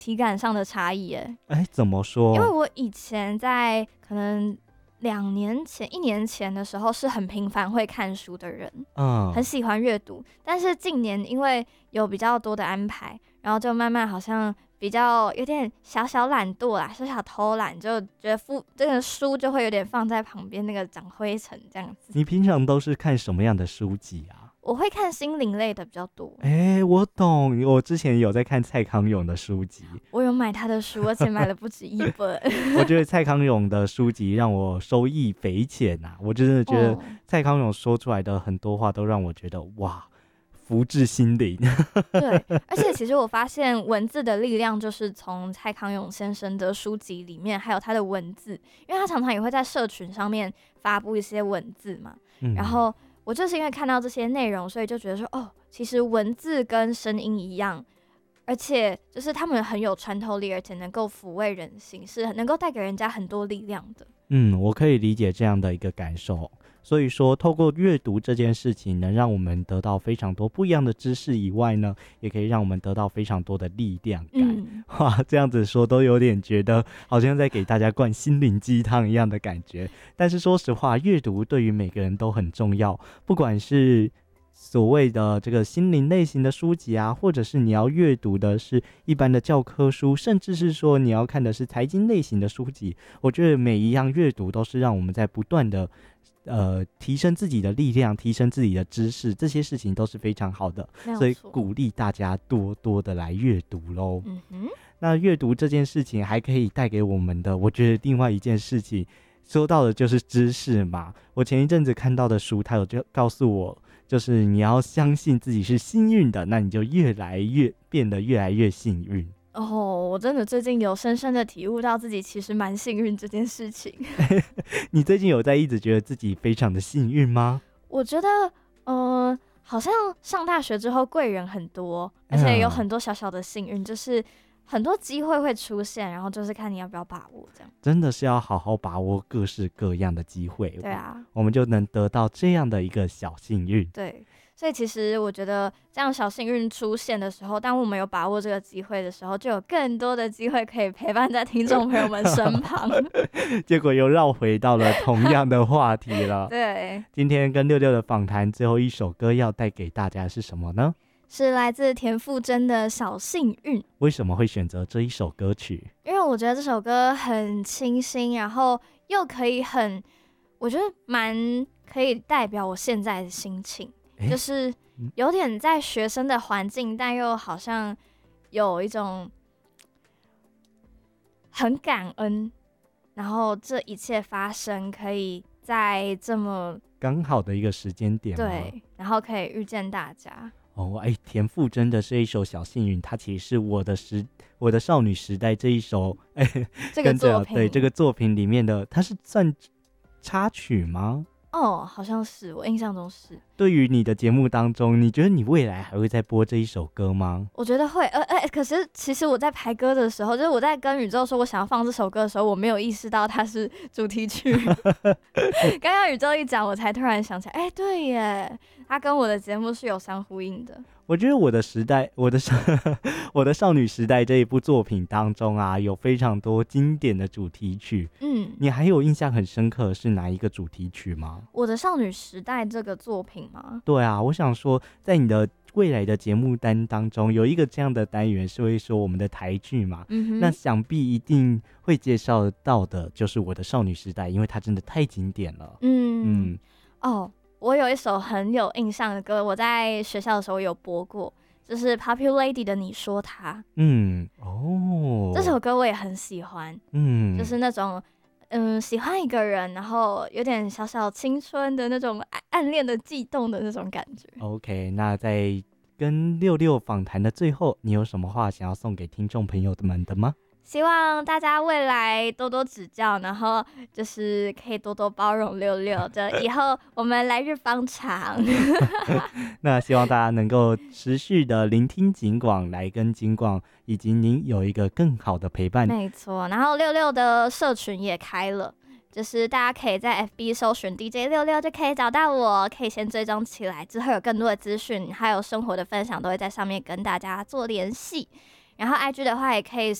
体感上的差异耶。 怎么说？ 因为我以前在可能1年前的时候是很频繁会看书的人，很喜欢阅读。但是近年因为有比较多的安排，然后就慢慢好像比较有点小小懒惰啦，小小偷懒，就觉得这个书就会有点放在旁边，那个长灰尘这样子。 你平常都是看什么样的书籍啊？ 我会看心灵类的比较多。 我懂，我之前有在看蔡康永的书籍， 我有买他的书，而且买了不止一本。 我觉得蔡康永的书籍让我收益匪浅啊！我真的觉得蔡康永说出来的很多话都让我觉得哇，福至心灵。 对，而且其实我发现文字的力量就是从蔡康永先生的书籍里面，还有他的文字，因为他常常也会在社群上面发布一些文字嘛，然后我就是因为看到这些内容，所以就觉得说，其实文字跟声音一样，而且就是他们很有穿透力，而且能够抚慰人心，是能够带给人家很多力量的。 我可以理解这样的一个感受。所以说透过阅读这件事情能让我们得到非常多不一样的知识以外呢，也可以让我们得到非常多的力量感。哇，这样子说都有点觉得好像在给大家灌心灵鸡汤一样的感觉。但是说实话，阅读对于每个人都很重要，不管是所谓的这个心灵类型的书籍啊，或者是你要阅读的是一般的教科书，甚至是说你要看的是财经类型的书籍，我觉得每一样阅读都是让我们在不断的提升自己的力量，提升自己的知识，这些事情都是非常好的，所以鼓励大家多多的来阅读咯。那阅读这件事情还可以带给我们的，我觉得另外一件事情说到的就是知识嘛。我前一阵子看到的书，它有就告诉我，就是你要相信自己是幸运的，那你就变得越来越幸运。 我真的最近有深深的体悟到自己其实蛮幸运这件事情。 你最近有在一直觉得自己非常的幸运吗？ 我觉得好像上大学之后贵人很多，而且有很多小小的幸运，就是很多机会会出现，然后就是看你要不要把握，这样真的是要好好把握各式各样的机会。 对啊， 我们就能得到这样的一个小幸运。 对，所以其实我觉得这样小幸运出现的时候，当我们有把握这个机会的时候，就有更多的机会可以陪伴在听众朋友们身旁。 结果又绕回到了同样的话题了。 对， 今天跟六六的访谈最后一首歌要带给大家是什么呢？ 是来自田馥甄的小幸运。 为什么会选择这一首歌曲？ 因为我觉得这首歌很清新，然后又可以我觉得蛮可以代表我现在的心情，就是有点在学生的环境，但又好像有一种很感恩，然后这一切发生可以在这么刚好的一个时间点， 对，然后可以遇见大家。 田馥甄的这一首小幸运，它其实是我的少女时代这一首这个作品， 对，这个作品里面的，它是算插曲吗？ 好像是，我印象中是。 对于你的节目当中，你觉得你未来还会再播这一首歌吗？ 我觉得会，可是其实我在排歌的时候，就是我在跟宇宙说我想要放这首歌的时候，我没有意识到它是主题曲。刚刚宇宙一讲，我才突然想起来，对耶，它跟我的节目是有相呼应的。 我觉得我的少女时代这一部作品当中啊，有非常多经典的主题曲。你还有印象很深刻的是哪一个主题曲吗？ 我的少女时代这个作品吗？ 对啊，我想说在你的未来的节目单当中有一个这样的单元是会说我们的台剧嘛，那想必一定会介绍到的就是我的少女时代，因为它真的太经典了。 我有一首很有印象的歌，我在学校的时候有播过，就是 Popular Lady 的你说他。这首歌我也很喜欢。就是那种喜欢一个人，然后有点小小青春的那种暗恋的悸动的那种感觉。 OK， 那在跟六六访谈的最后，你有什么话想要送给听众朋友们的吗？ 希望大家未来多多指教，然后就是可以多多包容六六，就以后我们来日方长。 那希望大家能够持续的聆听警广，来跟警广以及您有一个更好的陪伴。 没错，然后六六的社群也开了，就是大家可以在 FB 搜寻 DJ 六六就可以找到我，可以先追踪起来，之后有更多的资讯还有生活的分享都会在上面跟大家做联系。 然后 IG 的话也可以